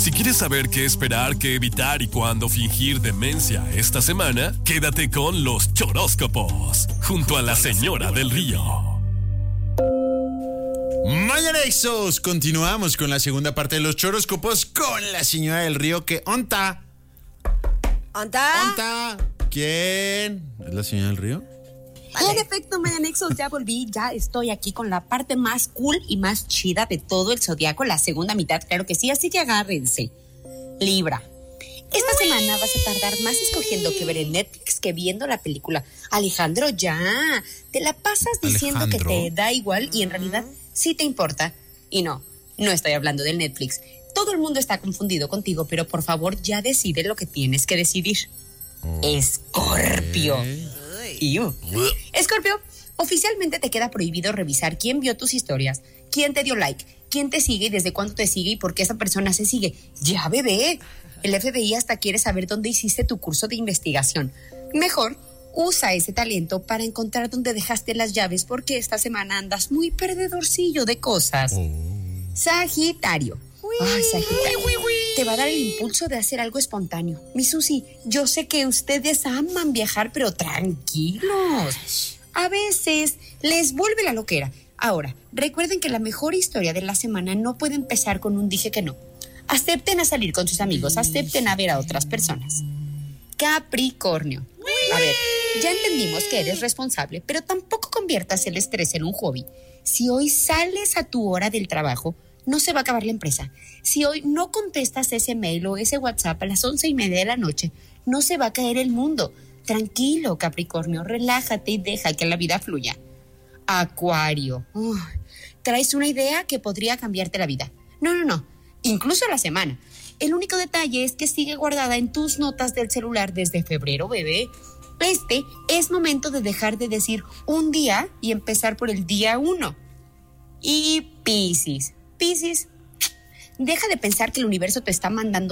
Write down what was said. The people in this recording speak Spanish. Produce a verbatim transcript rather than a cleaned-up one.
Si quieres saber qué esperar, qué evitar y cuándo fingir demencia esta semana, quédate con los choróscopos, junto a la señora del Río. Mañanexos, continuamos con la segunda parte de los choróscopos con la señora del Río que onta. ¿Onta? ¿Onta? ¿Quién? ¿Es la señora del Río? Vale. En efecto, Mañanexos, ya volví, ya estoy aquí con la parte más cool y más chida de todo el zodiaco, la segunda mitad, claro que sí, así que agárrense. Libra. Esta Uy. semana vas a tardar más escogiendo que ver en Netflix que viendo la película. Alejandro, ya, te la pasas diciendo Alejandro. que te da igual y en realidad sí te importa. Y no, no estoy hablando del Netflix. Todo el mundo está confundido contigo, pero por favor ya decide lo que tienes que decidir. Oh. Escorpio. Iu. Escorpio, oficialmente te queda prohibido revisar quién vio tus historias, quién te dio like, quién te sigue y desde cuándo te sigue y por qué esa persona se sigue. Ya, bebé. El F B I hasta quiere saber dónde hiciste tu curso de investigación. Mejor, usa ese talento para encontrar dónde dejaste las llaves porque esta semana andas muy perdedorcillo de cosas. Oh. Sagitario. Ay, Sagitario. Uy, uy, uy. Te va a dar el impulso de hacer algo espontáneo. Mi Susi, yo sé que ustedes aman viajar, pero tranquilos. A veces les vuelve la loquera. Ahora, recuerden que la mejor historia de la semana no puede empezar con un dije que no. Acepten a salir con sus amigos, acepten a ver a otras personas. Capricornio. A ver, ya entendimos que eres responsable, pero tampoco conviertas el estrés en un hobby. Si hoy sales a tu hora del trabajo, no se va a acabar la empresa. Si hoy no contestas ese mail o ese WhatsApp a las once y media de la noche, no se va a caer el mundo. Tranquilo, Capricornio, relájate y deja que la vida fluya. Acuario. Uh, traes una idea que podría cambiarte la vida. No, no, no. Incluso la semana. El único detalle es que sigue guardada en tus notas del celular desde febrero, bebé. Este es momento de dejar de decir un día y empezar por el día uno. Y Piscis. Piscis, deja de pensar que el universo te está mandando